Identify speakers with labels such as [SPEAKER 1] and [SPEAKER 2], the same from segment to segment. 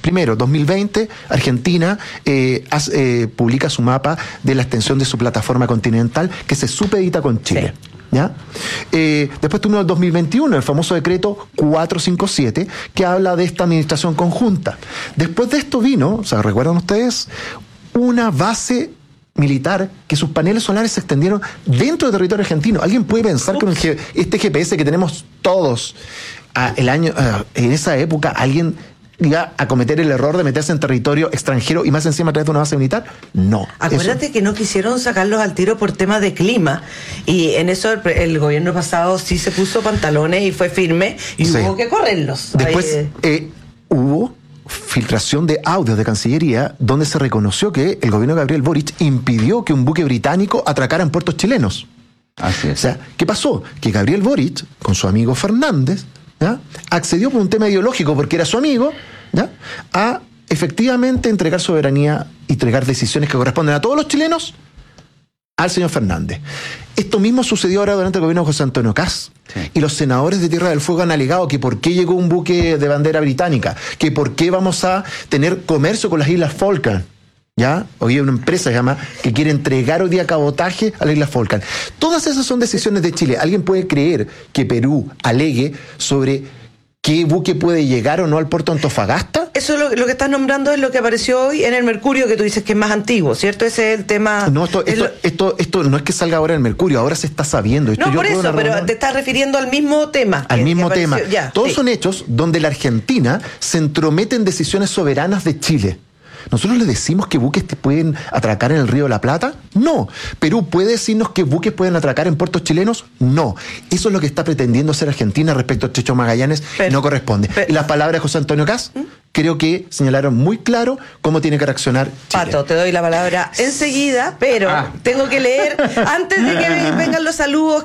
[SPEAKER 1] Primero, 2020, Argentina publica su mapa de la extensión de su plataforma continental que se supedita con Chile. Sí. ¿Ya? Después tuvimos el 2021, el famoso decreto 457, que habla de esta administración conjunta. Después de esto vino, o sea, ¿recuerdan ustedes? Una base militar que sus paneles solares se extendieron dentro del territorio argentino. ¿Alguien puede pensar que este GPS que tenemos todos en esa época alguien iba a cometer el error de meterse en territorio extranjero y más encima a través de una base militar? No.
[SPEAKER 2] Acuérdate que no quisieron sacarlos al tiro por temas de clima, y en eso el gobierno pasado sí se puso pantalones y fue firme y sí, hubo que correrlos.
[SPEAKER 1] Después hubo filtración de audios de Cancillería donde se reconoció que el gobierno de Gabriel Boric impidió que un buque británico atracara en puertos chilenos.
[SPEAKER 3] Así es.
[SPEAKER 1] O sea, ¿qué pasó? Que Gabriel Boric, con su amigo Fernández, ¿ya?, accedió por un tema ideológico, porque era su amigo, ¿ya?, a efectivamente entregar soberanía y entregar decisiones que corresponden a todos los chilenos al señor Fernández. Esto mismo sucedió ahora durante el gobierno de José Antonio Kast. Sí. Y los senadores de Tierra del Fuego han alegado que por qué llegó un buque de bandera británica, que por qué vamos a tener comercio con las Islas Falkland. ¿Ya? Hoy hay una empresa que quiere entregar hoy día cabotaje a las Islas Falkland. Todas esas son decisiones de Chile. ¿Alguien puede creer que Perú alegue sobre qué buque puede llegar o no al puerto de Antofagasta?
[SPEAKER 2] Eso es lo que estás nombrando, es lo que apareció hoy en el Mercurio, que tú dices que es más antiguo, ¿cierto? Ese es el tema.
[SPEAKER 1] No, esto no es que salga ahora en el Mercurio, ahora se está sabiendo.
[SPEAKER 2] No, por eso, pero te estás refiriendo al mismo tema.
[SPEAKER 1] Al mismo tema.
[SPEAKER 2] Ya,
[SPEAKER 1] todos son hechos donde la Argentina se entromete en decisiones soberanas de Chile. ¿Nosotros le decimos que buques pueden atracar en el Río de la Plata? No. ¿Perú puede decirnos que buques pueden atracar en puertos chilenos? No. Eso es lo que está pretendiendo hacer Argentina respecto a Estrecho Magallanes, no corresponde. Y las palabras de José Antonio Kast creo que señalaron muy claro cómo tiene que reaccionar Chile.
[SPEAKER 2] Pato, te doy la palabra enseguida, pero tengo que leer, antes de que vengan los saludos,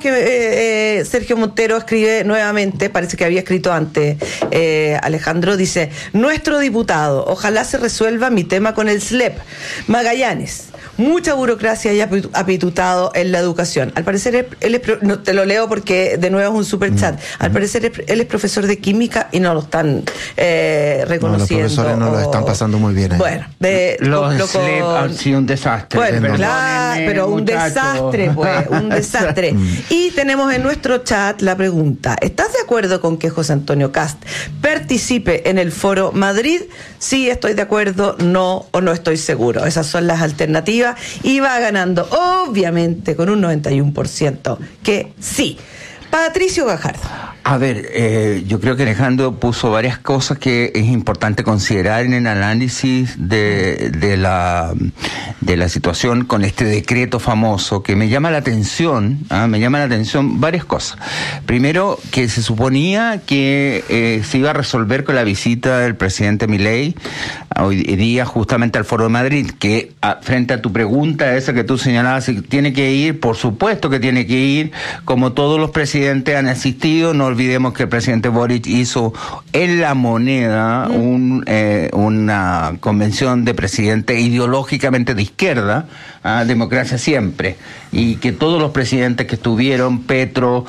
[SPEAKER 2] que Sergio Montero escribe nuevamente, parece que había escrito antes, Alejandro, dice: nuestro diputado, ojalá se resuelva mi tema con el SLEP. Magallanes, mucha burocracia y apitutado en la educación. Al parecer, no te lo leo porque de nuevo es un superchat. Al parecer, él es profesor de química y no lo están reconociendo.
[SPEAKER 1] Los profesores no lo están pasando muy bien.
[SPEAKER 2] Bueno,
[SPEAKER 3] los SLEP han sido un desastre.
[SPEAKER 2] Bueno, claro, pero un desastre, pues, un desastre. Y tenemos en nuestro chat la pregunta: ¿estás de acuerdo con que José Antonio Kast participe en el Foro Madrid? Sí, estoy de acuerdo, no o no estoy seguro. Esas son las alternativas. Y va ganando, obviamente, con un 91% que sí. Patricio Gajardo.
[SPEAKER 3] A ver, yo creo que Alejandro puso varias cosas que es importante considerar en el análisis de la situación con este decreto famoso, que me llama la atención varias cosas. Primero, que se suponía que se iba a resolver con la visita del presidente Milei hoy día justamente al Foro de Madrid, que frente a tu pregunta esa que tú señalabas, si tiene que ir, por supuesto que tiene que ir, como todos los presidentes han asistido. No olvidemos que el presidente Boric hizo en La Moneda una convención de presidente ideológicamente de izquierda, democracia siempre, y que todos los presidentes que estuvieron, Pedro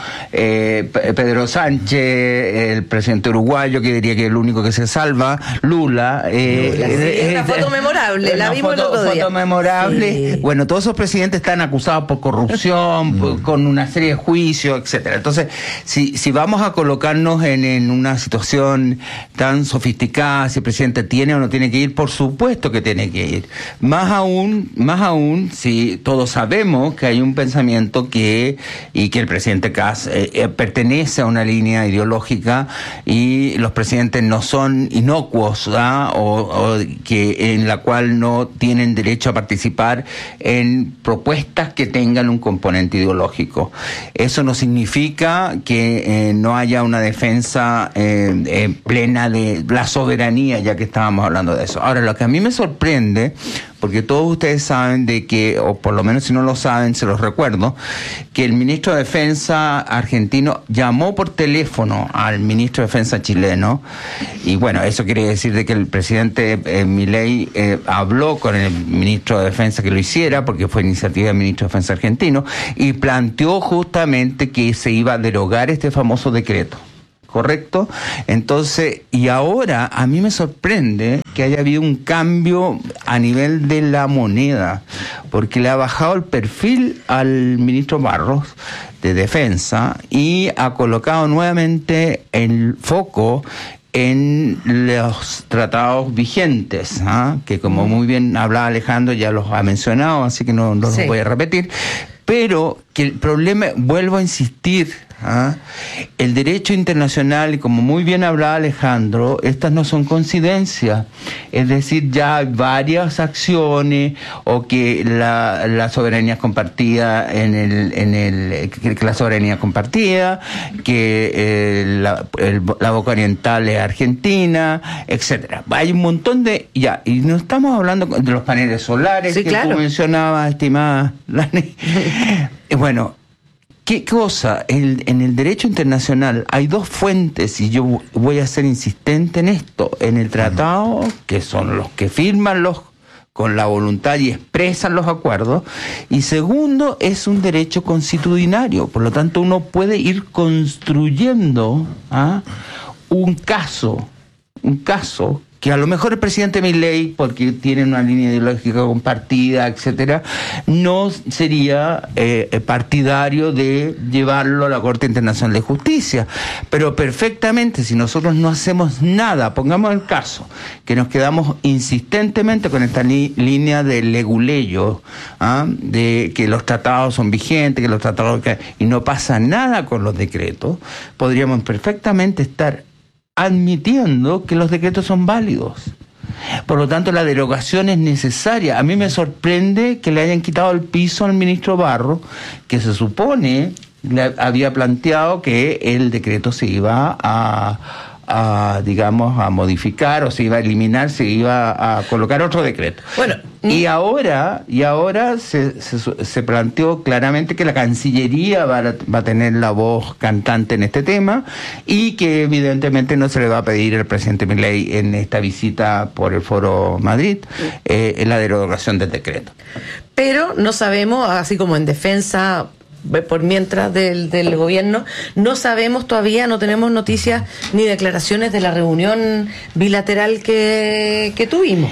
[SPEAKER 3] Sánchez, el presidente uruguayo, que diría que es el único que se salva, Lula,
[SPEAKER 2] una foto memorable, la vimos el otro día.
[SPEAKER 3] Foto memorable. Sí. Bueno, todos esos presidentes están acusados por corrupción, con una serie de juicios, etcétera. Entonces, si vamos a colocarnos en una situación tan sofisticada, si el presidente tiene o no tiene que ir, por supuesto que tiene que ir. Más aún, si todos sabemos que hay un pensamiento y que el presidente Kast pertenece a una línea ideológica y los presidentes no son inocuos, o que en la cual no tienen derecho a participar en propuestas que tengan un componente ideológico. Eso no significa que no haya una defensa plena de la soberanía, ya que estábamos hablando de eso. Ahora, lo que a mí me sorprende, porque todos ustedes saben de que, o por lo menos si no lo saben, se los recuerdo, que el ministro de Defensa argentino llamó por teléfono al ministro de Defensa chileno, y bueno, eso quiere decir de que el presidente Milei habló con el ministro de Defensa que lo hiciera, porque fue iniciativa del ministro de Defensa argentino, y planteó justamente que se iba a derogar este famoso decreto. ¿Correcto? Entonces, y ahora a mí me sorprende que haya habido un cambio a nivel de la moneda, porque le ha bajado el perfil al ministro Barros de Defensa y ha colocado nuevamente el foco en los tratados vigentes, que como muy bien hablaba Alejandro, ya los ha mencionado, así que no los voy a repetir, pero que el problema, vuelvo a insistir, el derecho internacional, y como muy bien hablaba Alejandro, estas no son coincidencias, es decir, ya hay varias acciones, o que la soberanía es compartida que la soberanía es compartida, que la boca oriental es Argentina, etcétera. Hay un montón de y no estamos hablando de los paneles solares que tú mencionabas, estimada Lani. Bueno, ¿qué cosa? En el derecho internacional hay dos fuentes, y yo voy a ser insistente en esto. En el tratado, que son los que firman con la voluntad y expresan los acuerdos, y segundo, es un derecho consuetudinario. Por lo tanto, uno puede ir construyendo un caso que a lo mejor el presidente Milei, porque tiene una línea ideológica compartida, etcétera, no sería partidario de llevarlo a la Corte Internacional de Justicia. Pero perfectamente, si nosotros no hacemos nada, pongamos el caso, que nos quedamos insistentemente con esta línea de leguleyo, de que los tratados son vigentes, y no pasa nada con los decretos, podríamos perfectamente estar admitiendo que los decretos son válidos. Por lo tanto, la derogación es necesaria. A mí me sorprende que le hayan quitado el piso al ministro Barro, que se supone había planteado que el decreto se iba a modificar, o se iba a eliminar, se iba a colocar otro decreto. Bueno, y ahora se planteó claramente que la Cancillería va a tener la voz cantante en este tema, y que evidentemente no se le va a pedir al presidente Milei en esta visita por el Foro Madrid la derogación del decreto.
[SPEAKER 2] Pero no sabemos, así como en defensa por mientras del gobierno, no sabemos todavía, no tenemos noticias ni declaraciones de la reunión bilateral que tuvimos.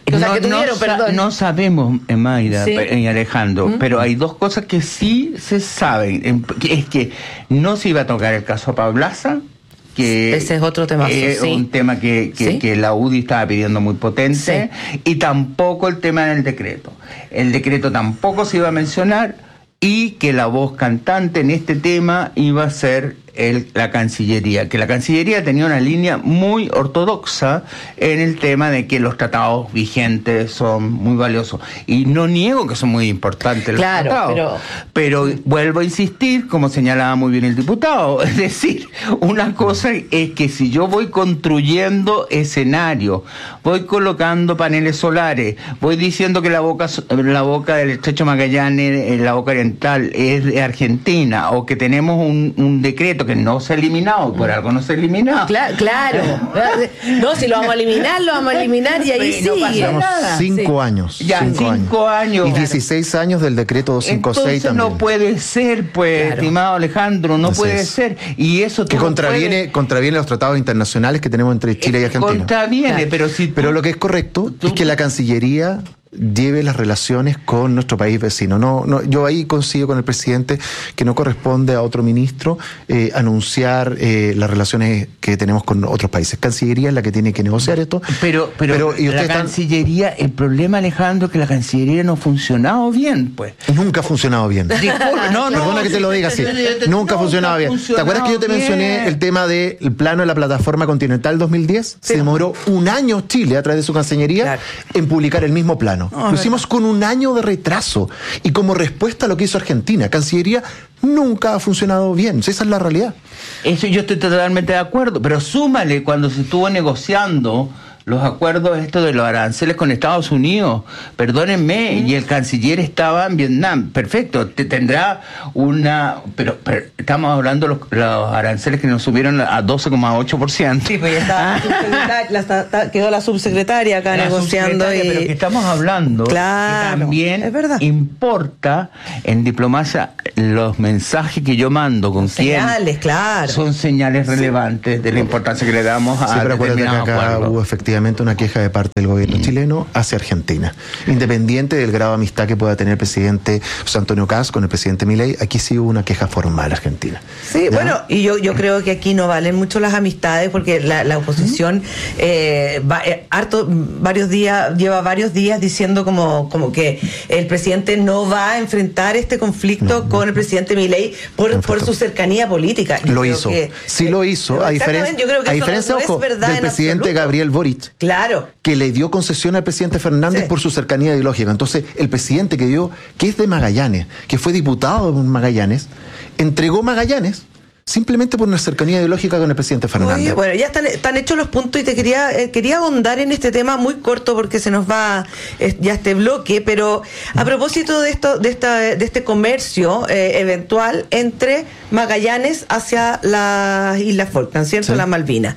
[SPEAKER 3] No sabemos, Mayra y Alejandro, pero hay dos cosas que sí se saben. Es que no se iba a tocar el caso Paulaza, que
[SPEAKER 2] ese es otro tema.
[SPEAKER 3] Un tema que la UDI estaba pidiendo muy potente, y tampoco el tema del decreto. El decreto tampoco se iba a mencionar, y que la voz cantante en este tema iba a ser la Cancillería, que la Cancillería tenía una línea muy ortodoxa en el tema de que los tratados vigentes son muy valiosos, y no niego que son muy importantes los tratados, pero vuelvo a insistir, como señalaba muy bien el diputado, es decir, una cosa es que si yo voy construyendo escenario, voy colocando paneles solares, voy diciendo que la boca del Estrecho Magallanes, la boca oriental, es de Argentina, o que tenemos un decreto que no se ha eliminado, por algo no se ha eliminado.
[SPEAKER 2] Claro. No, si lo vamos a eliminar, y ahí sigue.
[SPEAKER 1] No pasa nada. 5 años.
[SPEAKER 3] Ya, 5 años.
[SPEAKER 1] Y 16 años del decreto 256 también.
[SPEAKER 3] No puede ser, estimado Alejandro, no puede ser. Y eso
[SPEAKER 1] que contraviene los tratados internacionales que tenemos entre Chile y Argentina.
[SPEAKER 3] Contraviene, pero
[SPEAKER 1] lo que es correcto es que la Cancillería lleve las relaciones con nuestro país vecino. No, yo ahí coincido con el presidente que no corresponde a otro ministro anunciar las relaciones que tenemos con otros países. Cancillería es la que tiene que negociar esto.
[SPEAKER 3] Pero y la Cancillería, el problema, Alejandro, es que la Cancillería no ha funcionado bien, pues.
[SPEAKER 1] Nunca ha funcionado bien. Perdona que te lo diga así. Nunca ha funcionado bien. ¿Te acuerdas que yo te mencioné el tema del plano de la plataforma continental 2010? Sí. Se demoró un año Chile, a través de su Cancillería, en publicar el mismo plano. Lo hicimos con un año de retraso, y como respuesta a lo que hizo Argentina. Cancillería nunca ha funcionado bien. Esa es la realidad.
[SPEAKER 3] Eso yo estoy totalmente de acuerdo, pero súmale cuando se estuvo negociando los acuerdos de los aranceles con Estados Unidos, perdónenme, y el canciller estaba en Vietnam. Perfecto, tendrá pero estamos hablando de los aranceles que nos subieron a 12,8%.
[SPEAKER 2] Sí, pues ya quedó la subsecretaria acá negociando.
[SPEAKER 3] Pero que estamos hablando que también importa en diplomacia los mensajes que yo mando con
[SPEAKER 2] señales,
[SPEAKER 3] son señales relevantes de la importancia que le damos a
[SPEAKER 1] determinados acuerdos. Hubo efectivamente efectivamente una queja de parte del gobierno chileno hacia Argentina. Independiente del grado de amistad que pueda tener el presidente José Antonio Kast con el presidente Milei, aquí sí hubo una queja formal argentina.
[SPEAKER 2] Sí, ¿ya? Bueno, y yo creo que aquí no valen mucho las amistades porque la oposición lleva varios días diciendo como que el presidente no va a enfrentar este conflicto con el presidente Milei por su cercanía política.
[SPEAKER 1] Lo hizo, sí lo hizo, a diferencia ojo, del presidente Gabriel Boric,
[SPEAKER 2] claro,
[SPEAKER 1] que le dio concesión al presidente Fernández por su cercanía ideológica. Entonces, el presidente que es de Magallanes, que fue diputado de Magallanes, entregó Magallanes simplemente por una cercanía ideológica con el presidente Fernández.
[SPEAKER 2] Oye, bueno, ya están hechos los puntos y te quería ahondar en este tema muy corto porque se nos va ya este bloque, pero a propósito de este comercio eventual entre Magallanes hacia las Islas Falkland, ¿cierto? Sí. Las Malvinas.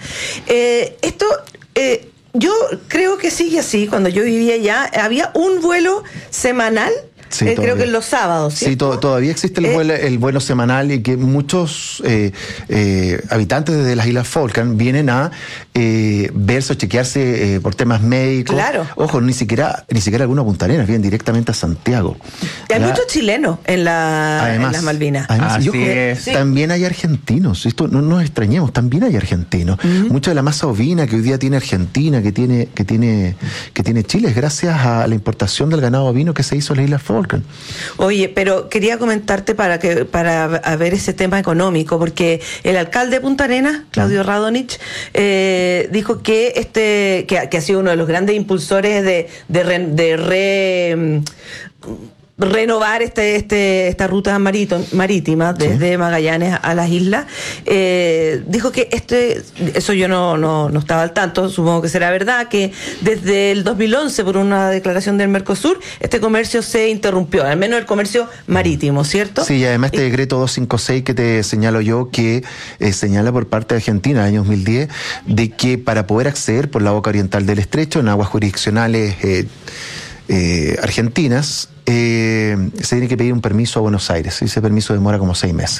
[SPEAKER 2] Yo creo que sigue así. Cuando yo vivía allá, había un vuelo semanal. Sí, creo que en los sábados, ¿cierto?
[SPEAKER 1] Sí, todavía existe el vuelo semanal y que muchos habitantes de las Islas Falkland vienen a verse o chequearse por temas médicos.
[SPEAKER 2] Claro.
[SPEAKER 1] Ojo, ni siquiera algunos puntarenas, vienen directamente a Santiago.
[SPEAKER 2] Y hay muchos chilenos en las Malvinas.
[SPEAKER 1] Además, también hay argentinos. Esto no nos extrañemos, también hay argentinos. Mucha de la masa ovina que hoy día tiene Argentina, que tiene Chile, es gracias a la importación del ganado ovino que se hizo en las Islas Falkland.
[SPEAKER 2] Oye, pero quería comentarte para ver ese tema económico, porque el alcalde de Punta Arenas, Claudio Radonich, dijo que ha sido uno de los grandes impulsores de renovar esta ruta marítima desde Magallanes a las islas. Dijo que eso yo no estaba al tanto, supongo que será verdad, que desde el 2011, por una declaración del Mercosur, este comercio se interrumpió, al menos el comercio marítimo, ¿cierto?
[SPEAKER 1] Sí, y además este decreto 256 que te señalo yo, que señala por parte de Argentina, en el año 2010, de que para poder acceder por la boca oriental del estrecho, en aguas jurisdiccionales argentinas, se tiene que pedir un permiso a Buenos Aires, y ese permiso demora como 6 meses.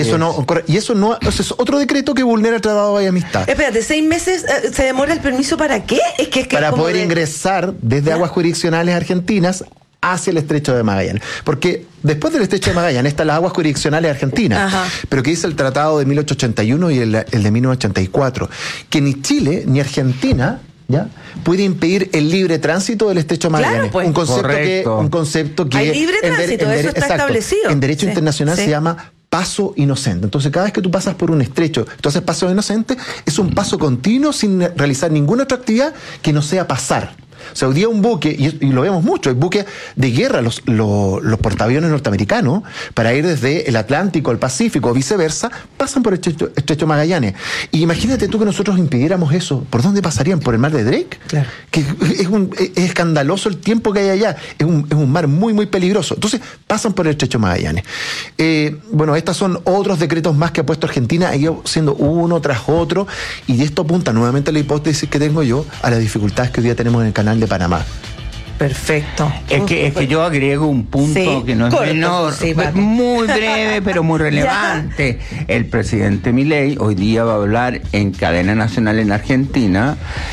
[SPEAKER 1] Eso es otro decreto que vulnera el Tratado de Amistad.
[SPEAKER 2] Espérate, 6 meses se demora el permiso ¿para qué?
[SPEAKER 1] Para poder ingresar desde aguas jurisdiccionales argentinas hacia el estrecho de Magallanes. Porque después del estrecho de Magallanes están las aguas jurisdiccionales argentinas. Ajá. Pero que dice el tratado de 1881 y el de 1984, que ni Chile ni Argentina puede impedir el libre tránsito del estrecho de Magallanes. Claro, pues. Un concepto que
[SPEAKER 2] hay libre tránsito, eso está establecido.
[SPEAKER 1] En derecho internacional se llama paso inocente. Entonces, cada vez que tú pasas por un estrecho, entonces paso inocente es un paso continuo sin realizar ninguna otra actividad que no sea pasar. O sea, hoy día un buque, y lo vemos mucho, hay buques de guerra, los portaaviones norteamericanos, para ir desde el Atlántico al Pacífico o viceversa, pasan por el estrecho Magallanes. Y imagínate tú que nosotros impidiéramos eso. ¿Por dónde pasarían? ¿Por el mar de Drake? Claro. Que es escandaloso el tiempo que hay allá. Es un mar muy, muy peligroso. Entonces, pasan por el estrecho Magallanes. Bueno, estos son otros decretos más que ha puesto Argentina, ha ido siendo uno tras otro, y esto apunta nuevamente a la hipótesis que tengo yo, a las dificultades que hoy día tenemos en el canal de Panamá.
[SPEAKER 2] Perfecto.
[SPEAKER 3] Es que yo agrego un punto que no es menor, muy breve pero muy relevante. El presidente Milei hoy día va a hablar en cadena nacional en Argentina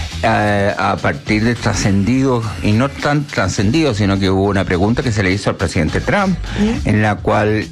[SPEAKER 3] a partir de trascendidos, y no tan trascendidos, sino que hubo una pregunta que se le hizo al presidente Trump, en la cual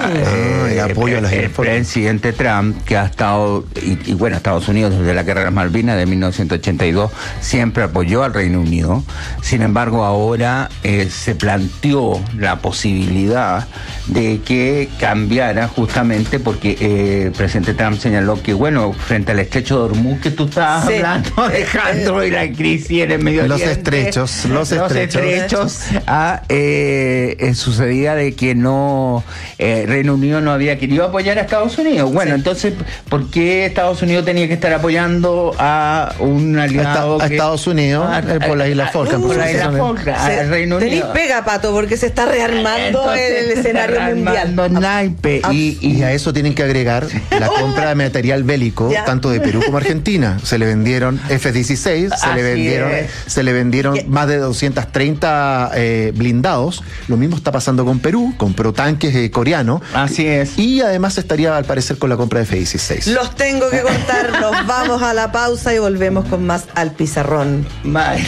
[SPEAKER 3] el presidente Trump, que ha estado, y bueno, Estados Unidos desde la guerra de las Malvinas de 1982 siempre apoyó al Reino Unido. Sin embargo, ahora se planteó la posibilidad de que cambiara, justamente porque el presidente Trump señaló que, bueno, frente al estrecho de Hormuz que tú estabas hablando, Alejandro, y la crisis en el Medio Oriente, los estrechos sucedía de que Reino Unido no había querido apoyar a Estados Unidos. Bueno, entonces, ¿por qué Estados Unidos tenía que estar apoyando a un aliado?
[SPEAKER 1] A Estados Unidos por las Islas Falkland.
[SPEAKER 2] Por las Islas Falkland. Tenéis pega, Pato, porque se está rearmando el escenario mundial.
[SPEAKER 1] Naipe. Y a eso tienen que agregar la compra de material bélico, tanto de Perú como Argentina. Se le vendieron F-16 F-16, se le vendieron más de 230 blindados. Lo mismo está pasando con Perú, compró tanques coreanos.
[SPEAKER 3] Así es.
[SPEAKER 1] Y además estaría, al parecer, con la compra de F-16.
[SPEAKER 2] Los tengo que contar, nos vamos a la pausa y volvemos con más Al Pizarrón.
[SPEAKER 3] Bye.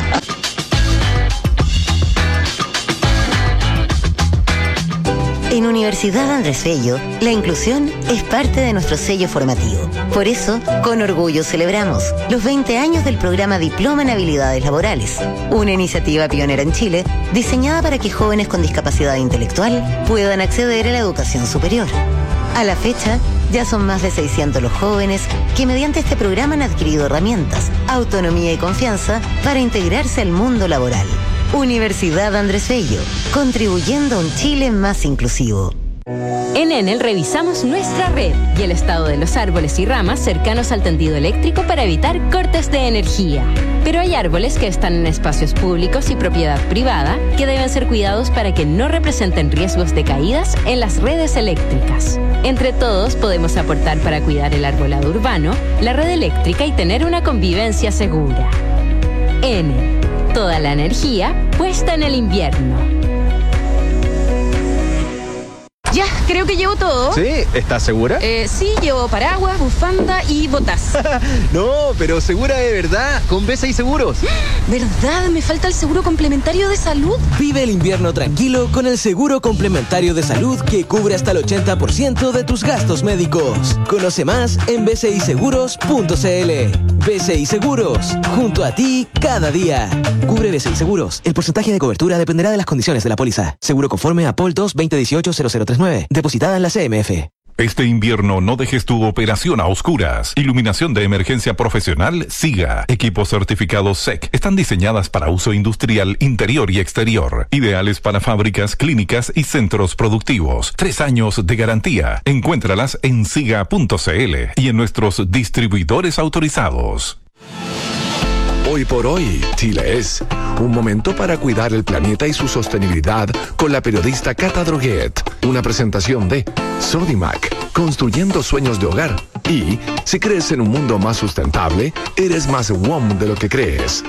[SPEAKER 4] En Universidad Andrés Bello, la inclusión es parte de nuestro sello formativo. Por eso, con orgullo celebramos los 20 años del programa Diploma en Habilidades Laborales, una iniciativa pionera en Chile diseñada para que jóvenes con discapacidad intelectual puedan acceder a la educación superior. A la fecha, ya son más de 600 los jóvenes que mediante este programa han adquirido herramientas, autonomía y confianza para integrarse al mundo laboral. Universidad Andrés Bello, contribuyendo a un Chile más inclusivo.
[SPEAKER 5] En Enel revisamos nuestra red y el estado de los árboles y ramas cercanos al tendido eléctrico para evitar cortes de energía. Pero hay árboles que están en espacios públicos y propiedad privada que deben ser cuidados para que no representen riesgos de caídas en las redes eléctricas. Entre todos podemos aportar para cuidar el arbolado urbano, la red eléctrica y tener una convivencia segura. Enel. Toda la energía puesta en el invierno.
[SPEAKER 6] Ya, creo que llevo todo.
[SPEAKER 7] ¿Sí? ¿Estás segura?
[SPEAKER 6] Sí, llevo paraguas, bufanda y botas.
[SPEAKER 7] No, pero segura de verdad, con BCI Seguros.
[SPEAKER 6] ¿Verdad? Me falta el seguro complementario de salud.
[SPEAKER 8] Vive el invierno tranquilo con el seguro complementario de salud que cubre hasta el 80% de tus gastos médicos. Conoce más en bciseguros.cl. BCI Seguros, junto a ti cada día. Cubre BCI Seguros. El porcentaje de cobertura dependerá de las condiciones de la póliza. Seguro conforme a POL 2 2018-0039. Depositada en la CMF.
[SPEAKER 9] Este invierno no dejes tu operación a oscuras. Iluminación de emergencia profesional SIGA. Equipos certificados SEC. Están diseñadas para uso industrial interior y exterior. Ideales para fábricas, clínicas y centros productivos. 3 años de garantía. Encuéntralas en siga.cl y en nuestros distribuidores autorizados.
[SPEAKER 10] Hoy por hoy, Chile es un momento para cuidar el planeta y su sostenibilidad con la periodista Cata Droguet. Una presentación de Sodimac, construyendo sueños de hogar. Y si crees en un mundo más sustentable, eres más WOM de lo que crees.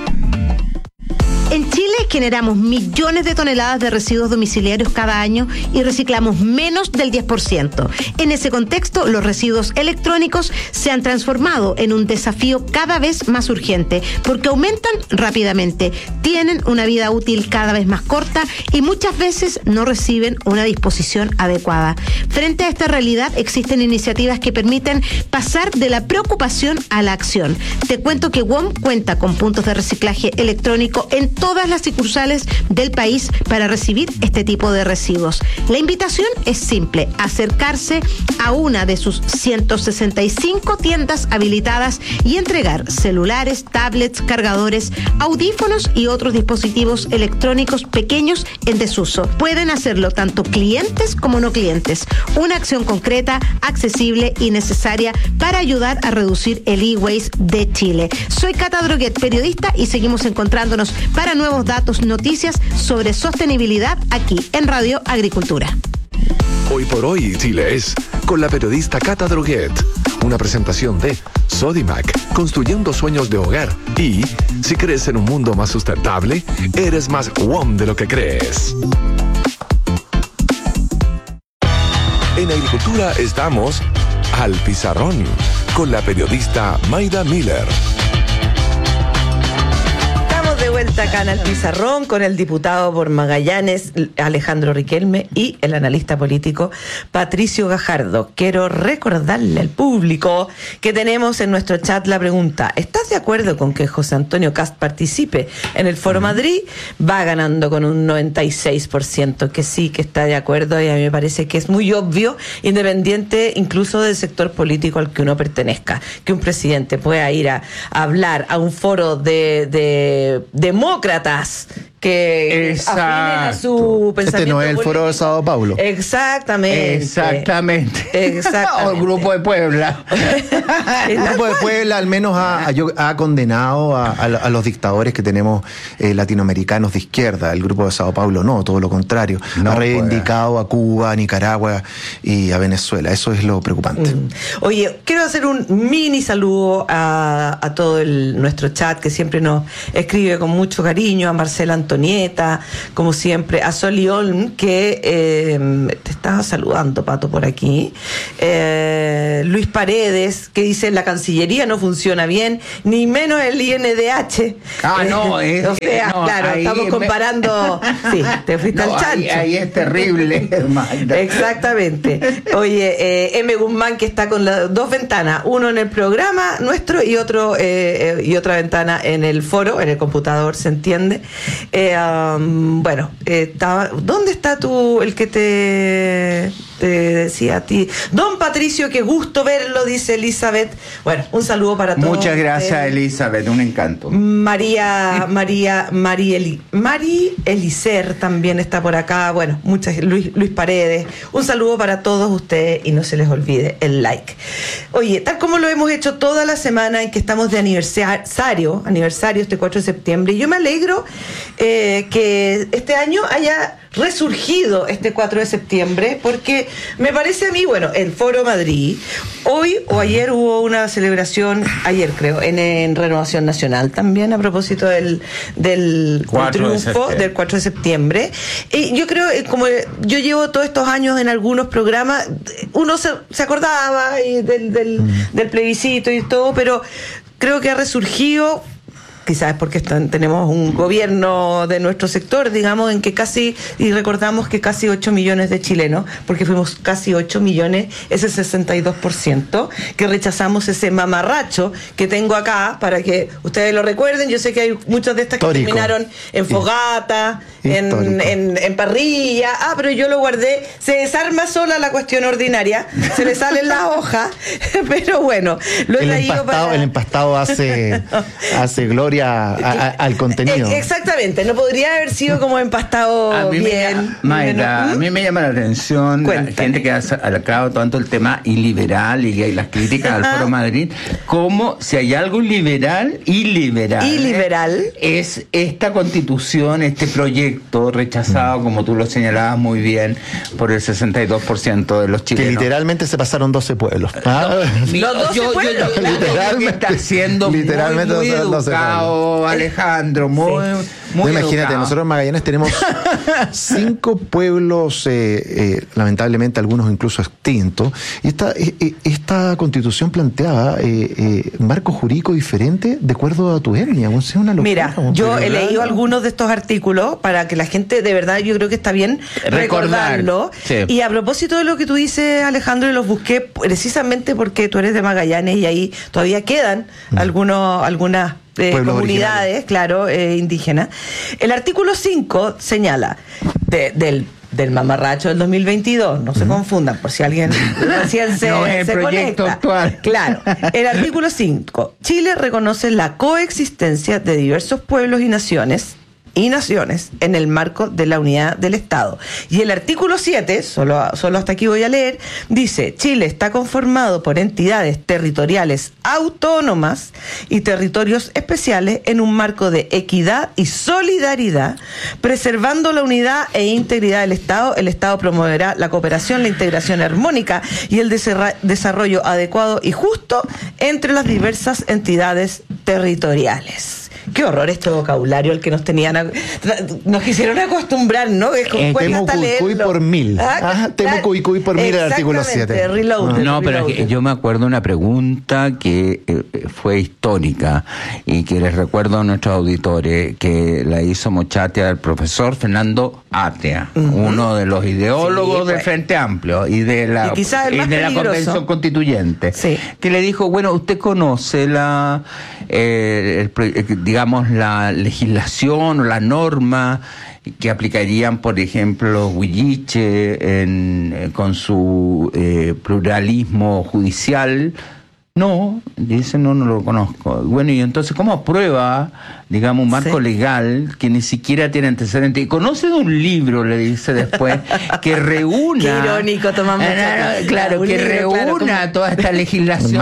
[SPEAKER 11] En Chile generamos millones de toneladas de residuos domiciliarios cada año y reciclamos menos del 10%. En ese contexto, los residuos electrónicos se han transformado en un desafío cada vez más urgente porque aumentan rápidamente, tienen una vida útil cada vez más corta y muchas veces no reciben una disposición adecuada. Frente a esta realidad, existen iniciativas que permiten pasar de la preocupación a la acción. Te cuento que WOM cuenta con puntos de reciclaje electrónico en todas las sucursales del país para recibir este tipo de residuos. La invitación es simple: acercarse a una de sus 165 tiendas habilitadas y entregar celulares, tablets, cargadores, audífonos y otros dispositivos electrónicos pequeños en desuso. Pueden hacerlo tanto clientes como no clientes. Una acción concreta, accesible y necesaria para ayudar a reducir el e-waste de Chile. Soy Cata Droguet, periodista, y seguimos encontrándonos para nuevos datos, noticias sobre sostenibilidad aquí en Radio Agricultura.
[SPEAKER 10] Hoy por hoy, Chile es con la periodista Cata Droguet. Una presentación de Sodimac, construyendo sueños de hogar. Y si crees en un mundo más sustentable, eres más WOM de lo que crees. En Agricultura estamos al Pizarrón con la periodista Mayda Miller.
[SPEAKER 2] De vuelta acá en el Pizarrón con el diputado por Magallanes Alejandro Riquelme y el analista político Patricio Gajardo. Quiero recordarle al público que tenemos en nuestro chat la pregunta: ¿estás de acuerdo con que José Antonio Kast participe en el Foro Madrid? Va ganando con un 96% que sí, que está de acuerdo, y a mí me parece que es muy obvio, independiente incluso del sector político al que uno pertenezca, que un presidente pueda ir a hablar a un foro de demócratas que afinen a su pensamiento.
[SPEAKER 1] Este no es el foro de Sao Paulo.
[SPEAKER 2] Exactamente.
[SPEAKER 3] O el Grupo de Puebla.
[SPEAKER 1] El Grupo de Puebla al menos ha condenado a los dictadores que tenemos latinoamericanos de izquierda. El Grupo de Sao Paulo no, todo lo contrario. Ha reivindicado a Cuba, a Nicaragua y a Venezuela. Eso es lo preocupante.
[SPEAKER 2] Oye, quiero hacer un mini saludo a todo nuestro chat que siempre nos escribe con mucho cariño, a Marcela Antonieta, como siempre, a Soli Olm, que te estaba saludando, Pato, por aquí. Luis Paredes, que dice: la Cancillería no funciona bien, ni menos el INDH. Estamos comparando. Sí, te fuiste al chancho.
[SPEAKER 3] Ahí es terrible, hermano.
[SPEAKER 2] Exactamente. Oye, M. Guzmán, que está con las dos ventanas, uno en el programa nuestro y otra ventana en el foro, en el computador, ¿se entiende? ¿Dónde está el que te decía a ti? Don Patricio, qué gusto verlo, dice Elizabeth. Bueno, un saludo para todos.
[SPEAKER 3] Muchas gracias, Elizabeth, un encanto.
[SPEAKER 2] Mari Elicer también está por acá. Bueno, Luis Paredes. Un saludo para todos ustedes y no se les olvide el like. Oye, tal como lo hemos hecho toda la semana en que estamos de aniversario este 4 de septiembre, y yo me alegro que este año haya resurgido este 4 de septiembre, porque me parece a mí, el Foro Madrid, hoy o ayer hubo una celebración, ayer creo, en Renovación Nacional también, a propósito del triunfo del 4 de septiembre. Y yo creo, como yo llevo todos estos años en algunos programas, uno se acordaba del plebiscito y todo, pero creo que ha resurgido. Quizás porque tenemos un gobierno de nuestro sector, digamos, en que recordamos que casi 8 millones de chilenos, porque fuimos casi 8 millones, ese 62%, que rechazamos ese mamarracho que tengo acá, para que ustedes lo recuerden. Yo sé que hay muchas de estas que terminaron en fogata, en parrilla. Pero yo lo guardé. Se desarma sola la cuestión ordinaria, se le salen las hojas, pero bueno, lo he traído para...
[SPEAKER 1] El empastado hace gloria al contenido.
[SPEAKER 2] Exactamente, no podría haber sido como empastado bien.
[SPEAKER 3] A mí me llama la atención la gente que ha sacado tanto el tema iliberal y las críticas al Foro Madrid, como si hay algo iliberal es esta constitución, este proyecto rechazado, como tú lo señalabas muy bien, por el 62% de los chilenos.
[SPEAKER 1] Que literalmente se pasaron 12 pueblos.
[SPEAKER 2] Los 12 pueblos.
[SPEAKER 3] Literalmente está siendo muy educado, Alejandro, muy
[SPEAKER 1] imagínate,
[SPEAKER 3] educado.
[SPEAKER 1] nosotros en Magallanes tenemos 5 pueblos, lamentablemente algunos incluso extintos, y esta constitución planteaba marco jurídico diferente de acuerdo a tu etnia. Es una locura.
[SPEAKER 2] Mira, yo he leído algunos de estos artículos para que la gente, de verdad, yo creo que está bien recordarlo. Sí. Y a propósito de lo que tú dices, Alejandro, los busqué precisamente porque tú eres de Magallanes y ahí todavía quedan algunas comunidades, claro, indígenas. El artículo 5 señala del mamarracho del 2022, no se confundan por si alguien recién se
[SPEAKER 3] proyecto
[SPEAKER 2] conecta.
[SPEAKER 3] Actual.
[SPEAKER 2] Claro, el artículo 5, Chile reconoce la coexistencia de diversos pueblos y naciones en el marco de la unidad del Estado. Y el artículo 7, solo hasta aquí voy a leer, dice: Chile está conformado por entidades territoriales autónomas y territorios especiales en un marco de equidad y solidaridad, preservando la unidad e integridad del Estado. El Estado promoverá la cooperación, la integración armónica y el desarrollo adecuado y justo entre las diversas entidades territoriales. Qué horror este vocabulario al que nos quisieron acostumbrar, ¿no? Es como
[SPEAKER 1] temo cuicuy por mil. Temo cuicuy por mil el artículo 7.
[SPEAKER 3] No, pero yo me acuerdo una pregunta que fue histórica y que les recuerdo a nuestros auditores, que la hizo Mochatia al profesor Fernando Atria, uno de los ideólogos del Frente Amplio y de la Convención Constituyente, que le dijo: bueno, usted conoce la legislación o la norma que aplicarían, por ejemplo, los huilliche con su pluralismo judicial. No, dice, no lo conozco. Bueno, y entonces, ¿cómo aprueba digamos, un marco legal que ni siquiera tiene antecedentes. Y conoce de un libro, le dice después, que reúna...
[SPEAKER 2] Qué irónico, tomamos.
[SPEAKER 3] Claro, que reúna toda esta legislación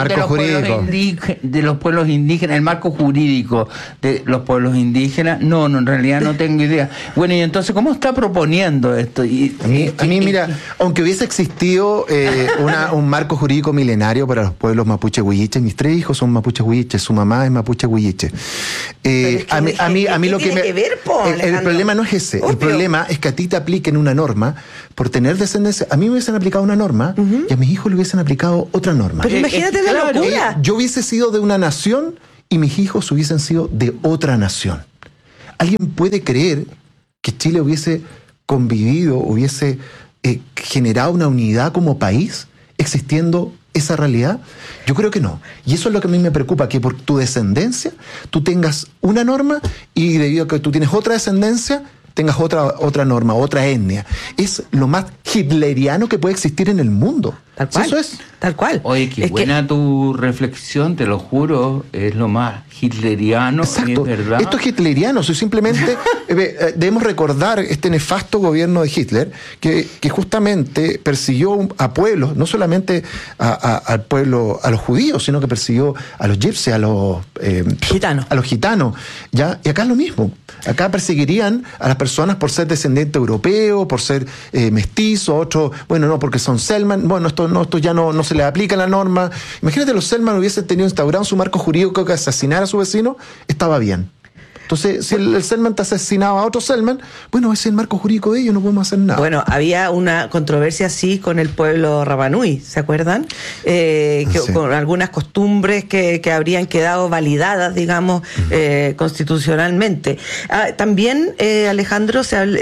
[SPEAKER 3] de los pueblos indígenas, el marco jurídico de los pueblos indígenas. No, en realidad no tengo idea. Bueno, y entonces, ¿cómo está proponiendo esto?
[SPEAKER 1] A mí, mira, aunque hubiese existido un marco jurídico milenario para los pueblos mapuche huilliche, mis 3 hijos son mapuche huilliche, su mamá es mapuche huilliche. A mí lo que me... El problema no es ese. Obvio. El problema es que a ti te apliquen una norma por tener descendencia. A mí me hubiesen aplicado una norma y a mis hijos le hubiesen aplicado otra norma.
[SPEAKER 2] Pero imagínate la locura.
[SPEAKER 1] Yo hubiese sido de una nación y mis hijos hubiesen sido de otra nación. ¿Alguien puede creer que Chile hubiese convivido, hubiese generado una unidad como país existiendo esa realidad? Yo creo que no. Y eso es lo que a mí me preocupa, que por tu descendencia tú tengas una norma y debido a que tú tienes otra descendencia tengas otra norma, otra etnia. Es lo más hitleriano que puede existir en el mundo.
[SPEAKER 2] Tal cual.
[SPEAKER 1] Eso es.
[SPEAKER 2] Tal cual.
[SPEAKER 3] Oye, qué buena tu reflexión, te lo juro, es lo más hitleriano.
[SPEAKER 1] Exacto.
[SPEAKER 3] Es verdad.
[SPEAKER 1] Esto es hitleriano, simplemente debemos recordar este nefasto gobierno de Hitler que justamente persiguió a pueblos, no solamente al pueblo, a los judíos, sino que persiguió a los gypsies, a los gitanos, ¿ya? Y acá es lo mismo. Acá perseguirían a las personas por ser descendiente europeo, por ser mestizo, otros, bueno, no, porque son Selman, bueno, esto ya no se les aplica la norma. Imagínate, los Selman hubiesen tenido instaurado su marco jurídico que asesinar a su vecino, estaba bien. Entonces, si el Selman te asesinaba a otro Selman, bueno, ese es el marco jurídico de ellos, no podemos hacer nada.
[SPEAKER 2] Bueno, había una controversia así con el pueblo Rapanui, ¿se acuerdan? Sí. Con algunas costumbres que habrían quedado validadas, digamos, constitucionalmente. También, Alejandro,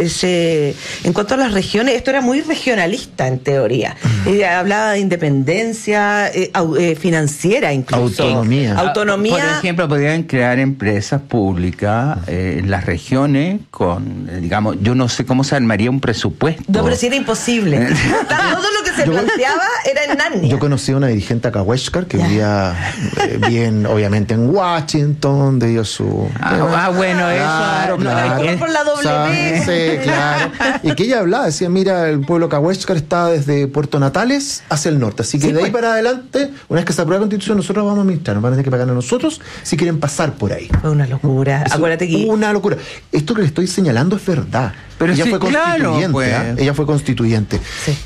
[SPEAKER 2] en cuanto a las regiones, esto era muy regionalista en teoría. Hablaba de independencia financiera incluso. Autonomía.
[SPEAKER 3] Por ejemplo, podrían crear empresas públicas en las regiones con, digamos, yo no sé cómo se armaría un presupuesto.
[SPEAKER 2] No, pero sí era imposible. Todo lo que se planteaba era en Narnia.
[SPEAKER 1] Yo conocí a una dirigente Cahuéscar que vivía bien, obviamente, en Washington, de ellos su...
[SPEAKER 3] bueno,
[SPEAKER 1] claro,
[SPEAKER 3] eso...
[SPEAKER 1] Claro.
[SPEAKER 2] Por la W.
[SPEAKER 1] Sí, claro. Y que ella hablaba, decía, mira, el pueblo Cahuéscar está desde Puerto Natales hacia el norte, así que de ahí para adelante, una vez que se apruebe la Constitución, nosotros vamos a administrar, nos van a tener que pagar a nosotros si quieren pasar por ahí.
[SPEAKER 2] Fue una locura. Acuérdate que...
[SPEAKER 1] Una locura. Esto que le estoy señalando es verdad.
[SPEAKER 3] Pero
[SPEAKER 1] ella
[SPEAKER 3] sí,
[SPEAKER 1] fue constituyente.
[SPEAKER 3] Claro, pues.
[SPEAKER 1] Ella fue constituyente.
[SPEAKER 2] Sí.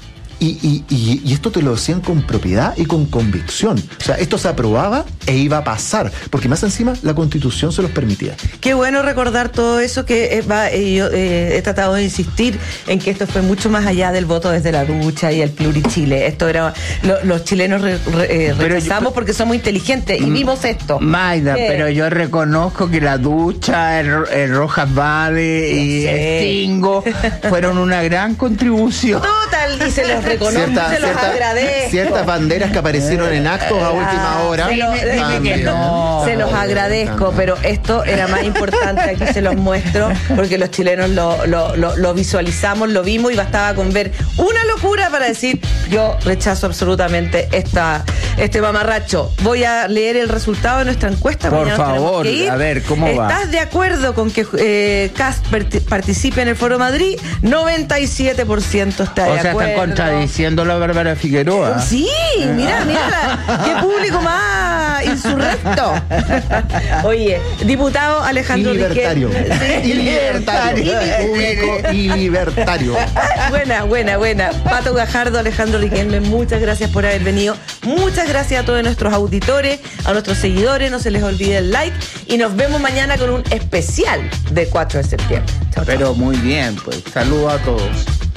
[SPEAKER 1] Y esto te lo decían con propiedad y con convicción. O sea, esto se aprobaba e iba a pasar, porque más encima la Constitución se los permitía.
[SPEAKER 2] Qué bueno recordar todo eso que yo he tratado de insistir en que esto fue mucho más allá del voto desde la ducha y el plurichile. Esto era los chilenos rechazamos porque somos inteligentes y vimos esto.
[SPEAKER 3] Maida, pero yo reconozco que la ducha, el Rojas Vade y Stingo fueron una gran contribución.
[SPEAKER 2] Total, y se los reconozco, se los agradezco.
[SPEAKER 1] Ciertas banderas que aparecieron en actos a última hora.
[SPEAKER 2] Dime que no. Se los agradezco, pero esto era más importante. Aquí se los muestro porque los chilenos lo visualizamos, lo vimos y bastaba con ver una locura para decir yo rechazo absolutamente este mamarracho. Voy a leer el resultado de nuestra encuesta.
[SPEAKER 3] Por favor, a ver, ¿cómo va?
[SPEAKER 2] ¿Estás de acuerdo con que Kast participe en el Foro Madrid? 97% está de acuerdo.
[SPEAKER 3] O sea, están contradiciendo la Bárbara Figueroa.
[SPEAKER 2] Sí, mira, qué público más insurrecto. Oye, diputado Alejandro
[SPEAKER 1] libertario.
[SPEAKER 2] Sí,
[SPEAKER 1] libertario. Público y libertario.
[SPEAKER 2] Buena. Pato Gajardo, Alejandro Riquelme, muchas gracias por haber venido. Muchas gracias a todos nuestros auditores, a nuestros seguidores. No se les olvide el like y nos vemos mañana con un especial de 4 de septiembre. Chau.
[SPEAKER 3] Pero muy bien, pues saludos a todos.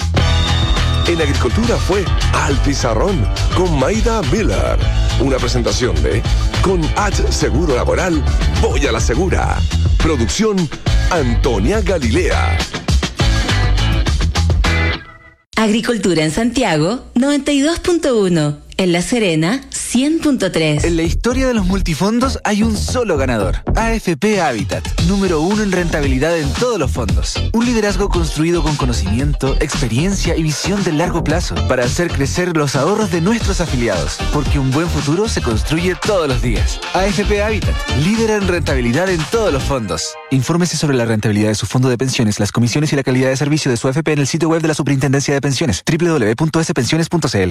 [SPEAKER 10] En Agricultura fue Al Pizarrón con Maida Miller. Una presentación de Con H Seguro Laboral, voy a la segura. Producción Antonia Galilea.
[SPEAKER 12] Agricultura en Santiago 92.1 En La Serena, 100.3.
[SPEAKER 13] En la historia de los multifondos hay un solo ganador. AFP Habitat, número 1 en rentabilidad en todos los fondos. Un liderazgo construido con conocimiento, experiencia y visión de largo plazo para hacer crecer los ahorros de nuestros afiliados. Porque un buen futuro se construye todos los días. AFP Habitat, líder en rentabilidad en todos los fondos. Infórmese sobre la rentabilidad de su fondo de pensiones, las comisiones y la calidad de servicio de su AFP en el sitio web de la Superintendencia de Pensiones, www.spensiones.cl.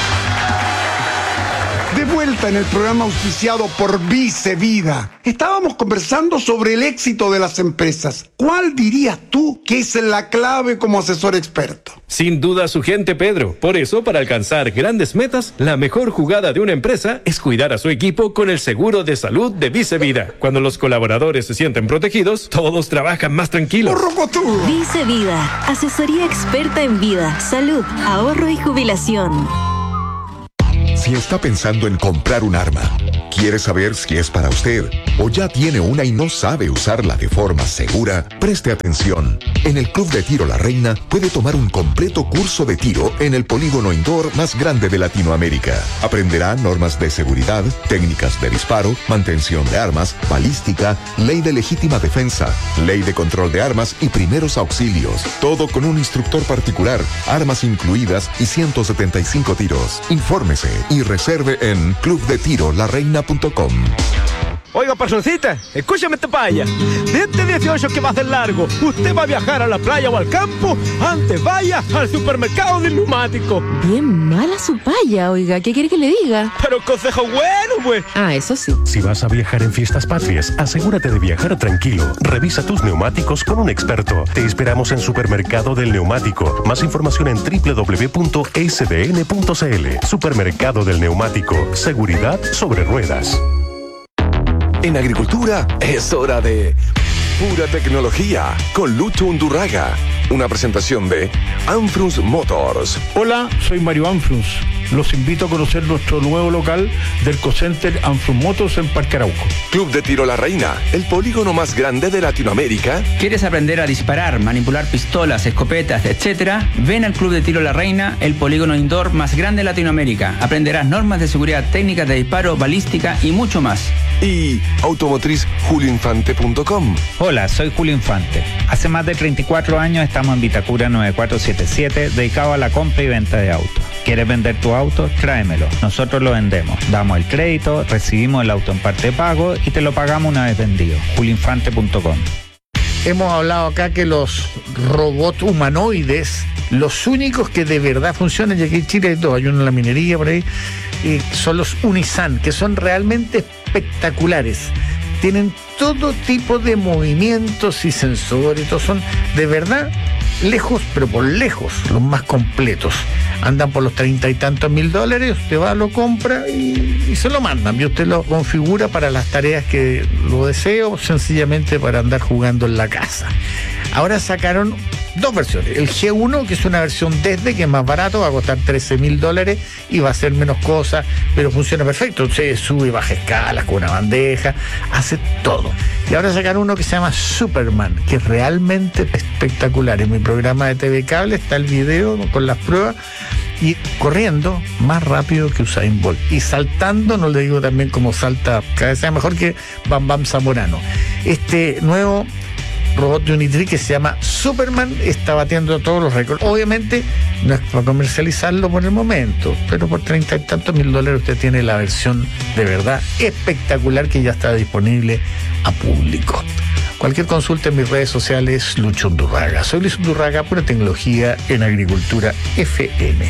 [SPEAKER 14] De vuelta en el programa auspiciado por Vice Vida. Estábamos conversando sobre el éxito de las empresas. ¿Cuál dirías tú que es la clave como asesor experto?
[SPEAKER 15] Sin duda su gente, Pedro. Por eso, para alcanzar grandes metas, la mejor jugada de una empresa es cuidar a su equipo con el seguro de salud de Vice Vida. Cuando los colaboradores se sienten protegidos, todos trabajan más tranquilos.
[SPEAKER 12] Vice Vida, asesoría experta en vida, salud, ahorro y jubilación.
[SPEAKER 16] Si está pensando en comprar un arma, quiere saber si es para usted o ya tiene una y no sabe usarla de forma segura, preste atención. En el Club de Tiro La Reina puede tomar un completo curso de tiro en el polígono indoor más grande de Latinoamérica. Aprenderá normas de seguridad, técnicas de disparo, mantención de armas, balística, ley de legítima defensa, ley de control de armas y primeros auxilios. Todo con un instructor particular, armas incluidas y 175 tiros. Infórmese y reserve en clubdetirolareina.com.
[SPEAKER 17] Oiga, pasoncita, escúchame esta paya. De este 18 que va a ser largo, usted va a viajar a la playa o al campo, antes vaya al supermercado del neumático.
[SPEAKER 6] Bien mala su paya, oiga, ¿qué quiere que le diga?
[SPEAKER 17] Pero consejo bueno, pues.
[SPEAKER 6] Ah, eso sí.
[SPEAKER 18] Si vas a viajar en fiestas patrias, asegúrate de viajar tranquilo. Revisa tus neumáticos con un experto. Te esperamos en Supermercado del Neumático. Más información en www.sdn.cl. Supermercado del Neumático. Seguridad sobre ruedas.
[SPEAKER 10] En agricultura es hora de Pura Tecnología con Lucho Undurraga. Una presentación de Anfrunz Motors.
[SPEAKER 19] Hola, soy Mario Anfrunz. Los invito a conocer nuestro nuevo local del Cocenter Anfrunz Motors en Parque Arauco.
[SPEAKER 10] Club de Tiro La Reina, el polígono más grande de Latinoamérica.
[SPEAKER 3] ¿Quieres aprender a disparar, manipular pistolas, escopetas, etcétera? Ven al Club de Tiro La Reina, el polígono indoor más grande de Latinoamérica. Aprenderás normas de seguridad, técnicas de disparo, balística y mucho más.
[SPEAKER 10] Y automotriz.julioinfante.com.
[SPEAKER 20] Hola, soy Julio Infante. Hace más de 34 años estamos en Vitacura 9477, dedicado a la compra y venta de autos. ¿Quieres vender tu auto? Tráemelo. Nosotros lo vendemos. Damos el crédito, recibimos el auto en parte de pago y te lo pagamos una vez vendido. julioinfante.com.
[SPEAKER 19] Hemos hablado acá que los robots humanoides, los únicos que de verdad funcionan, y aquí en Chile hay dos, hay uno en la minería por ahí, son los Unisan, que son realmente espectaculares. Tienen todo tipo de movimientos y sensores, todos son de verdad lejos, pero por lejos, los más completos. Andan por los 30 y tantos mil dólares, usted va, lo compra y se lo mandan. Y usted lo configura para las tareas que lo deseo, sencillamente para andar jugando en la casa. Ahora sacaron dos versiones. El G1, que es una versión desde, que es más barato, va a costar 13 mil dólares y va a hacer menos cosas, pero funciona perfecto. Se sube y baja escalas con una bandeja, hace todo. Y ahora sacaron uno que se llama Superman, que es realmente espectacular. En mi programa de TV Cable está el video con las pruebas, y corriendo más rápido que Usain Bolt. Y saltando, no le digo también cómo salta, cada vez sea mejor que Bam Bam Zamorano. Este nuevo robot de Unitree que se llama Superman está batiendo todos los récords. Obviamente no es para comercializarlo por el momento, pero por 30 y tantos mil dólares usted tiene la versión de verdad espectacular que ya está disponible a público. Cualquier consulta en mis redes sociales, Lucho Undurraga. Soy Luis Undurraga, Pura Tecnología en Agricultura FM.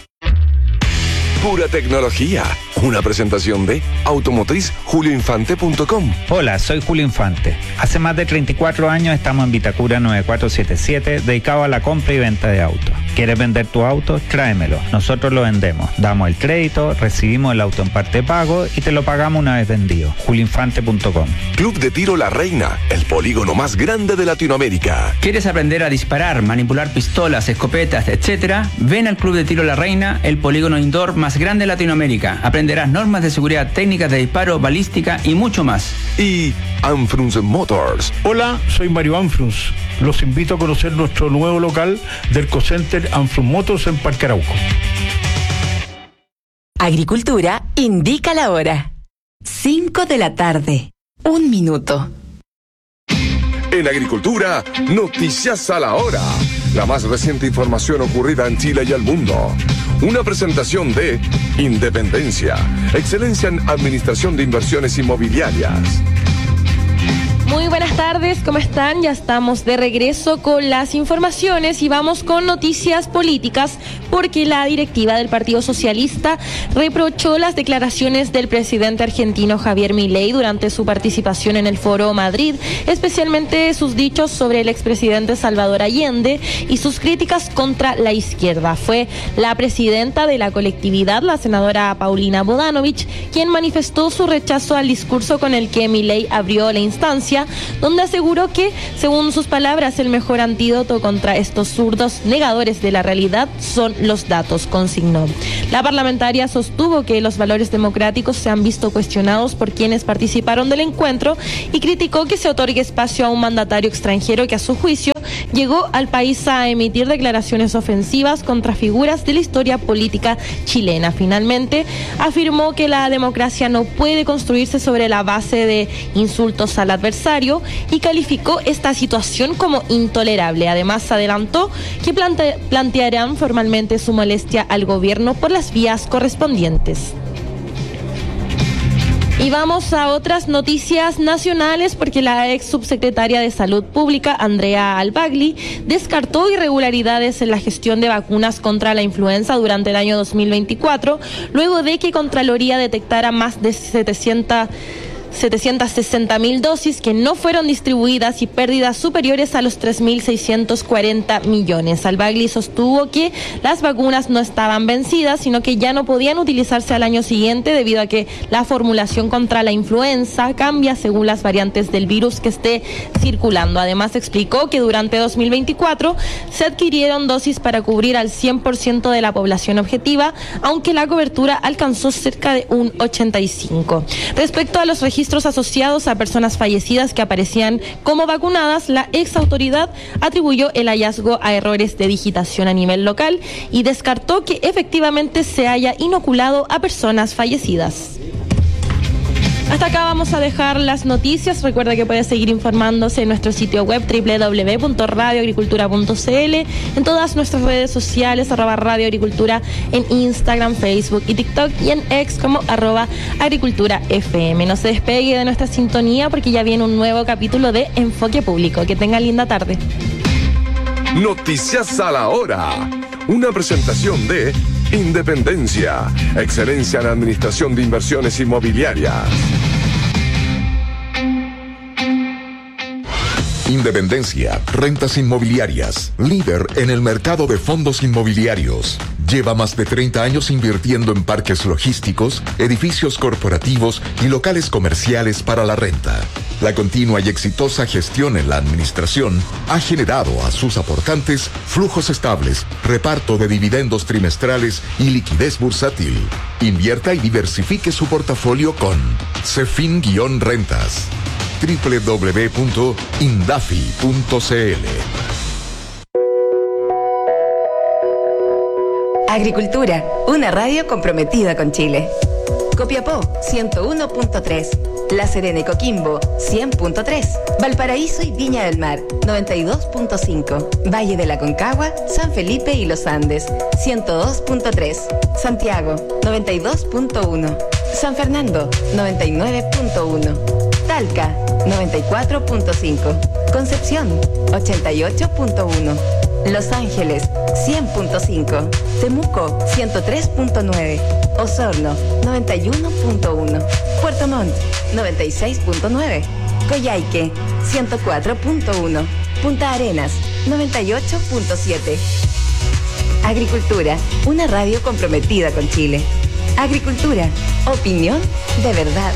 [SPEAKER 10] Pura Tecnología, una presentación de automotriz.julioinfante.com.
[SPEAKER 20] Hola, soy Julio Infante. Hace más de 34 años estamos en Vitacura 9477, dedicado a la compra y venta de autos. ¿Quieres vender tu auto? Tráemelo. Nosotros lo vendemos. Damos el crédito, recibimos el auto en parte de pago y te lo pagamos una vez vendido. julioinfante.com.
[SPEAKER 10] Club de Tiro La Reina, el polígono más grande de Latinoamérica.
[SPEAKER 3] ¿Quieres aprender a disparar, manipular pistolas, escopetas, etcétera? Ven al Club de Tiro La Reina, el polígono indoor más grande de Latinoamérica. Aprenderás normas de seguridad, técnicas de disparo, balística y mucho más.
[SPEAKER 10] Y Anfrunz Motors.
[SPEAKER 19] Hola, soy Mario Anfrunz. Los invito a conocer nuestro nuevo local del Cocenter Anfrunz Motors en Parque Arauco.
[SPEAKER 21] Agricultura indica la hora. 5 de la tarde. 1 minuto.
[SPEAKER 10] En Agricultura, noticias a la hora. La más reciente información ocurrida en Chile y el mundo. Una presentación de Independencia, excelencia en administración de inversiones inmobiliarias.
[SPEAKER 22] Muy buenas tardes, ¿cómo están? Ya estamos de regreso con las informaciones y vamos con noticias políticas porque la directiva del Partido Socialista reprochó las declaraciones del presidente argentino Javier Milei durante su participación en el Foro Madrid, especialmente sus dichos sobre el expresidente Salvador Allende y sus críticas contra la izquierda. Fue la presidenta de la colectividad, la senadora Paulina Bodanovich, quien manifestó su rechazo al discurso con el que Milei abrió la instancia, donde aseguró que, según sus palabras, el mejor antídoto contra estos zurdos negadores de la realidad son los datos, consignó. La parlamentaria sostuvo que los valores democráticos se han visto cuestionados por quienes participaron del encuentro y criticó que se otorgue espacio a un mandatario extranjero que, a su juicio, llegó al país a emitir declaraciones ofensivas contra figuras de la historia política chilena. Finalmente, afirmó que la democracia no puede construirse sobre la base de insultos al adversario y calificó esta situación como intolerable. Además, adelantó que plantearán formalmente su molestia al gobierno por las vías correspondientes. Y vamos a otras noticias nacionales porque la ex subsecretaria de Salud Pública, Andrea Albagli, descartó irregularidades en la gestión de vacunas contra la influenza durante el año 2024, luego de que Contraloría detectara más de 760.000 dosis que no fueron distribuidas y pérdidas superiores a los 3.640 millones. Albagli sostuvo que las vacunas no estaban vencidas, sino que ya no podían utilizarse al año siguiente debido a que la formulación contra la influenza cambia según las variantes del virus que esté circulando. Además, explicó que durante 2024 se adquirieron dosis para cubrir al 100% de la población objetiva, aunque la cobertura alcanzó cerca de un 85%. Respecto a los registros asociados a personas fallecidas que aparecían como vacunadas, la ex autoridad atribuyó el hallazgo a errores de digitación a nivel local y descartó que efectivamente se haya inoculado a personas fallecidas. Hasta acá vamos a dejar las noticias. Recuerda que puedes seguir informándose en nuestro sitio web www.radioagricultura.cl, en todas nuestras redes sociales, @radioagricultura, en Instagram, Facebook y TikTok, y en X como @agriculturafm. No se despegue de nuestra sintonía porque ya viene un nuevo capítulo de Enfoque Público. Que tenga linda tarde.
[SPEAKER 10] Noticias a la hora. Una presentación de Independencia, excelencia en administración de inversiones inmobiliarias.
[SPEAKER 16] Independencia, rentas inmobiliarias, líder en el mercado de fondos inmobiliarios. Lleva más de 30 años invirtiendo en parques logísticos, edificios corporativos y locales comerciales para la renta. La continua y exitosa gestión en la administración ha generado a sus aportantes flujos estables, reparto de dividendos trimestrales y liquidez bursátil. Invierta y diversifique su portafolio con Cefin-Rentas. www.indafi.cl.
[SPEAKER 21] Agricultura, una radio comprometida con Chile. Copiapó, 101.3. La Serena y Coquimbo, 100.3. Valparaíso y Viña del Mar, 92.5. Valle de la Concagua, San Felipe y Los Andes, 102.3. Santiago, 92.1. San Fernando, 99.1. Talca, 94.5. Concepción, 88.1. Los Ángeles, 100.5. Temuco, 103.9. Osorno, 91.1. Puerto Montt, 96.9. Coyhaique, 104.1. Punta Arenas, 98.7. Agricultura, una radio comprometida con Chile. Agricultura, opinión de verdad.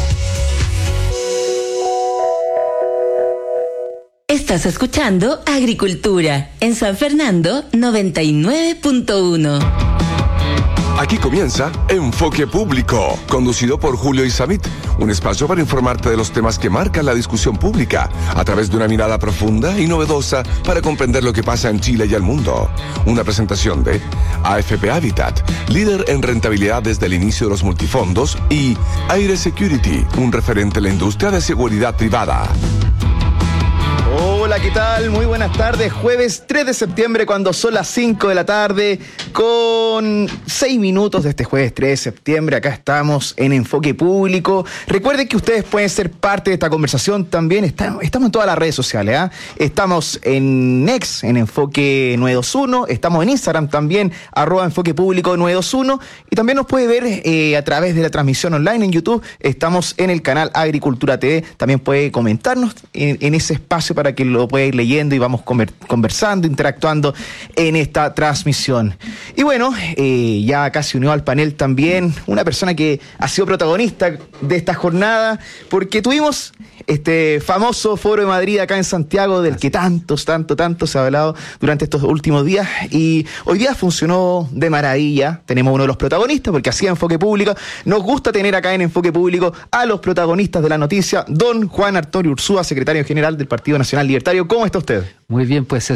[SPEAKER 21] Estás escuchando Agricultura en San Fernando 99.1.
[SPEAKER 10] Aquí comienza Enfoque Público, conducido por Julio Isamit, un espacio para informarte de los temas que marcan la discusión pública a través de una mirada profunda y novedosa para comprender lo que pasa en Chile y el mundo. Una presentación de AFP Habitat, líder en rentabilidad desde el inicio de los multifondos, y Aire Security, un referente en la industria de seguridad privada.
[SPEAKER 4] Hola, ¿qué tal? Muy buenas tardes. Jueves 3 de septiembre, cuando son las 5 de la tarde, con 6 minutos de este jueves 3 de septiembre. Acá estamos en Enfoque Público. Recuerden que ustedes pueden ser parte de esta conversación también. Estamos en todas las redes sociales, ¿eh? Estamos en X, en Enfoque 921. Estamos en Instagram también, @Enfoque Público 921. Y también nos puede ver a través de la transmisión online en YouTube. Estamos en el canal Agricultura TV. También puede comentarnos en ese espacio para que lo pueda ir leyendo y vamos conversando, interactuando en esta transmisión. Y bueno, ya casi unió al panel también una persona que ha sido protagonista de esta jornada, porque tuvimos este famoso Foro de Madrid acá en Santiago, del que tanto se ha hablado durante estos últimos días, y hoy día funcionó de maravilla. Tenemos uno de los protagonistas, porque así Enfoque Público, nos gusta tener acá en Enfoque Público a los protagonistas de la noticia, don Juan Antonio Urzúa, secretario general del Partido Nacional Libertario. ¿Cómo está usted?
[SPEAKER 5] Muy bien, pues